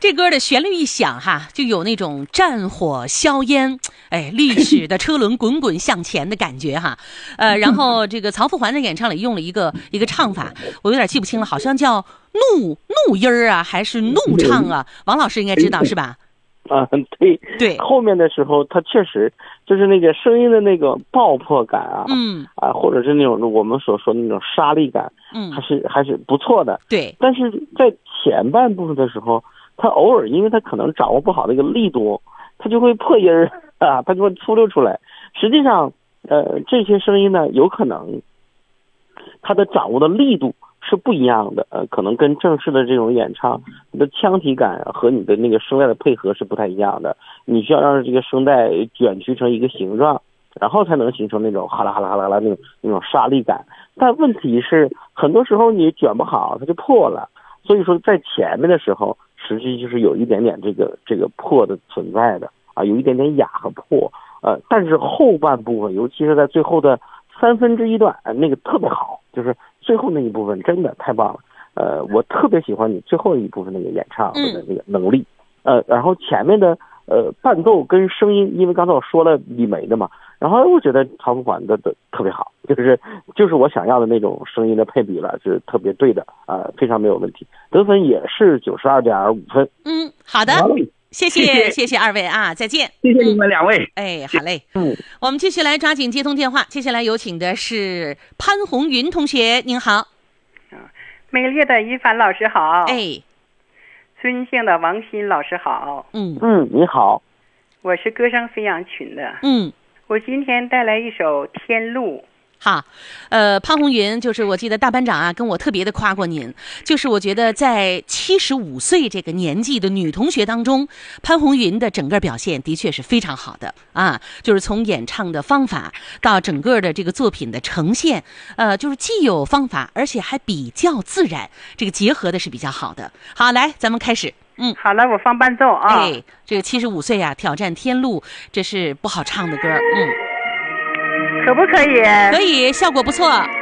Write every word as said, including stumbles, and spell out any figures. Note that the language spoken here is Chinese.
这歌的旋律一响哈，就有那种战火硝烟，哎，历史的车轮滚滚向前的感觉哈。呃，然后这个曹富环的演唱里用了一个一个唱法，我有点记不清了，好像叫怒怒音儿啊，还是怒唱啊？王老师应该知道是吧？ 啊，对对， 后面的时候，它确实就是那个声音的那个爆破感啊， 嗯啊，或者是那种我们所说的那种杀力感， 嗯， 还是还是不错的。 对， 但是在前半部分的时候，他偶尔因为他可能掌握不好那个力度，他就会破音儿啊，他就会出溜出来。实际上，呃，这些声音呢，有可能他的掌握的力度是不一样的，呃，可能跟正式的这种演唱，你的腔体感和你的那个声带的配合是不太一样的。你需要让这个声带卷曲成一个形状，然后才能形成那种哈啦哈啦哈啦哈啦那种那种杀力感。但问题是，很多时候你卷不好，它就破了。所以说，在前面的时候，实际就是有一点点这个这个破的存在的啊，有一点点哑和破。呃，但是后半部分，尤其是在最后的三分之一段，呃、那个特别好，就是最后那一部分真的太棒了。呃，我特别喜欢你最后一部分那个演唱的那个能力。呃，然后前面的呃伴奏跟声音，因为刚才我说了李梅的嘛，然后我觉得曹富环的的特别好，就是就是我想要的那种声音的配比了，是特别对的啊、呃，非常没有问题，得分也是九十二点五分。 嗯，好的。谢谢谢谢谢谢二位啊，再见。 谢谢你们两位。 嗯、哎，好嘞。 嗯， 我们继续来抓紧接通电话，接下来有请的是潘红云同学，您好。 美丽的于凡老师好。 哎， 尊敬的王鑫老师好。 嗯嗯，你好。 我是歌声飞扬群的。 嗯， 我今天带来一首《天路》。 好，呃，潘红云，就是我记得大班长啊跟我特别的夸过您，就是我觉得在七十五岁这个年纪的女同学当中，潘红云的整个表现的确是非常好的啊，就是从演唱的方法到整个的这个作品的呈现，呃，就是既有方法，而且还比较自然，这个结合的是比较好的。好，来，咱们开始。嗯， 好了，我放伴奏啊。 哎，这个七十五岁啊，挑战天路，这是不好唱的歌，嗯。 可不可以？ 可以，效果不错。